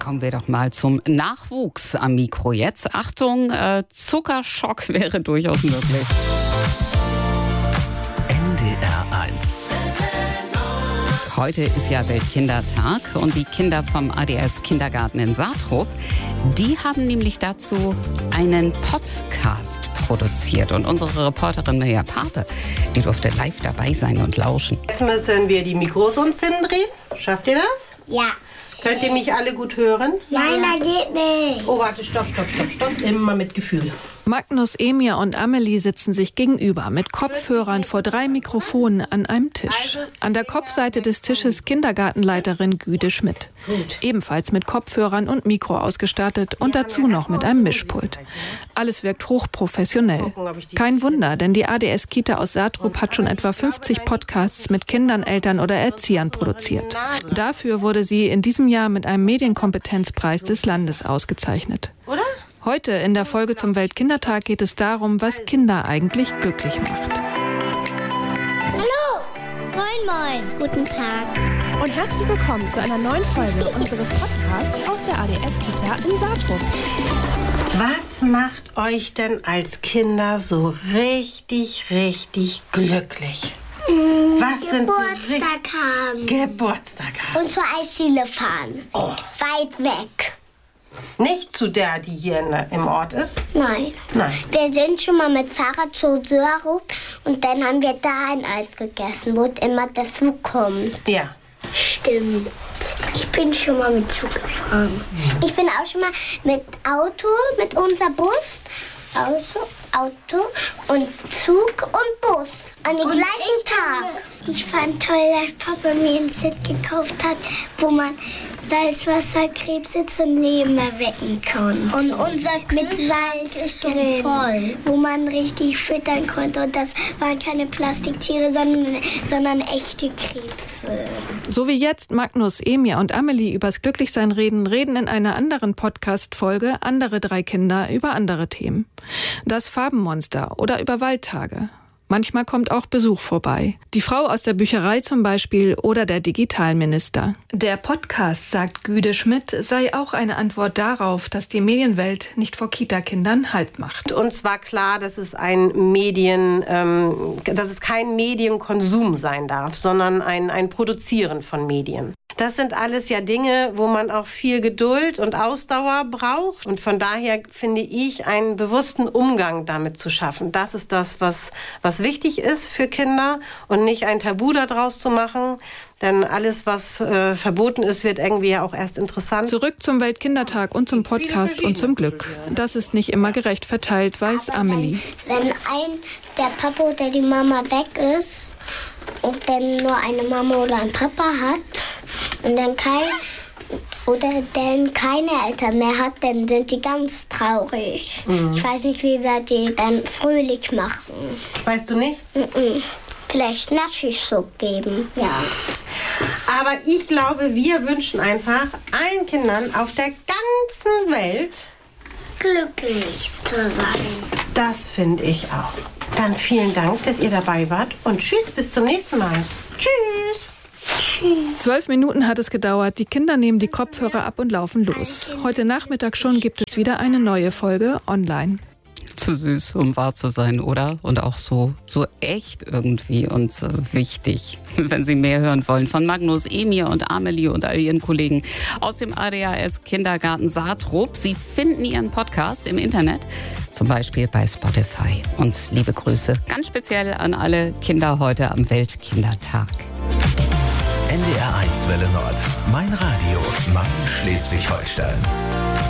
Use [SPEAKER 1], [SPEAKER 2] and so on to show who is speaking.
[SPEAKER 1] Kommen wir doch mal zum Nachwuchs am Mikro jetzt. Achtung, Zuckerschock wäre durchaus möglich.
[SPEAKER 2] NDR 1.
[SPEAKER 1] Heute ist ja Weltkindertag und die Kinder vom ADS Kindergarten in Saatrup, die haben nämlich dazu einen Podcast produziert. Und unsere Reporterin Mirja Pape, die durfte live dabei sein und lauschen.
[SPEAKER 3] Jetzt müssen wir die Mikros uns hindrehen. Schafft ihr das?
[SPEAKER 4] Ja.
[SPEAKER 3] Könnt ihr mich alle gut hören?
[SPEAKER 4] Nein, das geht nicht.
[SPEAKER 3] Oh, warte, stopp. Immer mit Gefühl.
[SPEAKER 5] Magnus, Emir und Amelie sitzen sich gegenüber mit Kopfhörern vor 3 Mikrofonen an einem Tisch. An der Kopfseite des Tisches Kindergartenleiterin Güde Schmidt. Ebenfalls mit Kopfhörern und Mikro ausgestattet und dazu noch mit einem Mischpult. Alles wirkt hochprofessionell. Kein Wunder, denn die ADS-Kita aus Saatrup hat schon etwa 50 Podcasts mit Kindern, Eltern oder Erziehern produziert. Dafür wurde sie in diesem Jahr mit einem Medienkompetenzpreis des Landes ausgezeichnet.
[SPEAKER 3] Oder?
[SPEAKER 5] Heute in der Folge zum Weltkindertag geht es darum, was Kinder eigentlich glücklich macht.
[SPEAKER 4] Hallo. Moin. Guten Tag.
[SPEAKER 6] Und herzlich willkommen zu einer neuen Folge unseres Podcasts aus der ADS-Kita in Saatrup.
[SPEAKER 3] Was macht euch denn als Kinder so richtig glücklich? Was sind
[SPEAKER 4] Geburtstag haben.
[SPEAKER 3] Geburtstag haben.
[SPEAKER 4] Und zur Eisdiele fahren.
[SPEAKER 3] Oh.
[SPEAKER 4] Weit weg.
[SPEAKER 3] Nicht zu der, die hier im Ort ist?
[SPEAKER 4] Nein. Wir sind schon mal mit Fahrrad zu Saatrup und dann haben wir da ein Eis gegessen, wo immer der Zug kommt.
[SPEAKER 3] Ja.
[SPEAKER 4] Stimmt. Ich bin schon mal mit Zug gefahren. Ich bin auch schon mal mit Auto, mit unserem Bus, Auto und Zug und Bus an dem gleichen Tag. Ich fand toll, dass Papa mir ein Set gekauft hat, wo man Salzwasser, Krebs und Leben erwecken kann. Und unser mit Salz ist drin, voll, wo man richtig füttern konnte. Und das waren keine Plastiktiere, sondern echte Krebse.
[SPEAKER 5] So wie jetzt Magnus, Emir und Amelie übers Glücklichsein reden in einer anderen Podcast-Folge andere 3 Kinder über andere Themen. Das Farbenmonster oder über Waldtage. Manchmal kommt auch Besuch vorbei. Die Frau aus der Bücherei zum Beispiel oder der Digitalminister. Der Podcast, sagt Güde Schmidt, sei auch eine Antwort darauf, dass die Medienwelt nicht vor Kita-Kindern Halt macht.
[SPEAKER 3] Uns war klar, dass es kein Medienkonsum sein darf, sondern ein Produzieren von Medien. Das sind alles ja Dinge, wo man auch viel Geduld und Ausdauer braucht. Und von daher finde ich, einen bewussten Umgang damit zu schaffen. Das ist das, was wichtig ist für Kinder und nicht ein Tabu daraus zu machen. Denn alles, was verboten ist, wird irgendwie ja auch erst interessant.
[SPEAKER 5] Zurück zum Weltkindertag und zum Podcast und zum Glück. Das ist nicht immer gerecht verteilt, weiß Amelie.
[SPEAKER 4] Wenn der Papa oder die Mama weg ist und dann nur eine Mama oder ein Papa hat und dann keine Eltern mehr hat, dann sind die ganz traurig. Ich weiß nicht, wie wir die dann fröhlich machen.
[SPEAKER 3] Weißt du nicht?
[SPEAKER 4] Vielleicht Naschischub geben, ja.
[SPEAKER 3] Aber ich glaube, wir wünschen einfach allen Kindern auf der ganzen Welt
[SPEAKER 4] glücklich zu sein.
[SPEAKER 3] Das finde ich auch. Dann vielen Dank, dass ihr dabei wart und tschüss, bis zum nächsten Mal. Tschüss.
[SPEAKER 5] 12 Minuten hat es gedauert. Die Kinder nehmen die Kopfhörer ab und laufen los. Heute Nachmittag schon gibt es wieder eine neue Folge online.
[SPEAKER 1] Zu süß, um wahr zu sein, oder? Und auch so echt irgendwie und wichtig. Wenn Sie mehr hören wollen von Magnus, Emir und Amelie und all Ihren Kollegen aus dem ADHS Kindergarten Saatrup. Sie finden Ihren Podcast im Internet, zum Beispiel bei Spotify. Und liebe Grüße ganz speziell an alle Kinder heute am Weltkindertag.
[SPEAKER 2] NDR 1 Welle Nord. Mein Radio, mein Schleswig-Holstein.